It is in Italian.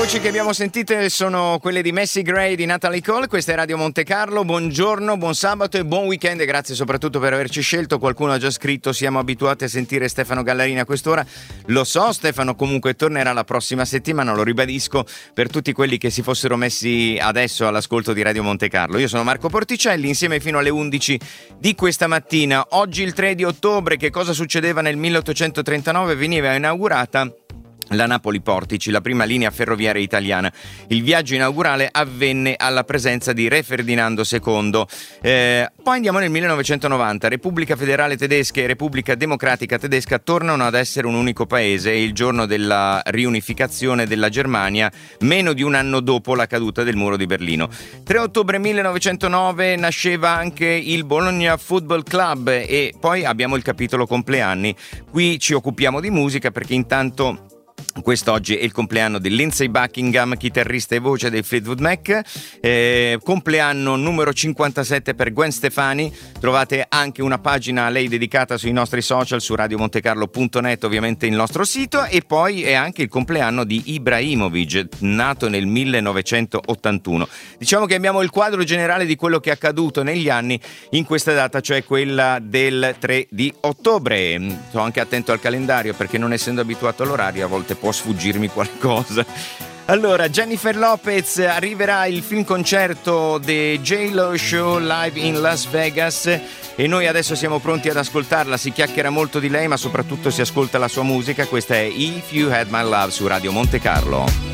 voci che abbiamo sentite sono quelle di Macy Gray, di Natalie Cole. Questa è Radio Monte Carlo. Buongiorno, buon sabato e buon weekend, e grazie soprattutto per averci scelto. Qualcuno ha già scritto: siamo abituati a sentire Stefano Gallarini a quest'ora. Lo so, Stefano comunque tornerà la prossima settimana, lo ribadisco per tutti quelli che si fossero messi adesso all'ascolto di Radio Monte Carlo. Io sono Marco Porticelli, insieme fino alle 11 di questa mattina. Oggi il 3 di ottobre, che cosa succedeva nel 1839? Veniva inaugurata la Napoli-Portici, la prima linea ferroviaria italiana. Il viaggio inaugurale avvenne alla presenza di Re Ferdinando II. Poi andiamo nel 1990. Repubblica Federale Tedesca e Repubblica Democratica Tedesca tornano ad essere un unico paese. È il giorno della riunificazione della Germania, meno di un anno dopo la caduta del muro di Berlino. 3 ottobre 1909 nasceva anche il Bologna Football Club, e poi abbiamo il capitolo compleanni. Qui ci occupiamo di musica perché intanto quest'oggi è il compleanno di Lindsey Buckingham, chitarrista e voce dei Fleetwood Mac. Compleanno numero 57 per Gwen Stefani. Trovate anche una pagina a lei dedicata sui nostri social, su radiomontecarlo.net, ovviamente il nostro sito. E poi è anche il compleanno di Ibrahimovic, nato nel 1981. Diciamo che abbiamo il quadro generale di quello che è accaduto negli anni in questa data, cioè quella del 3 di ottobre. Sto anche attento al calendario perché, non essendo abituato all'orario, a volte può sfuggirmi qualcosa. Allora, Jennifer Lopez, arriverà il film concerto The J-Lo Show live in Las Vegas, e noi adesso siamo pronti ad ascoltarla. Si chiacchiera molto di lei, ma soprattutto si ascolta la sua musica. Questa è If You Had My Love su Radio Monte Carlo.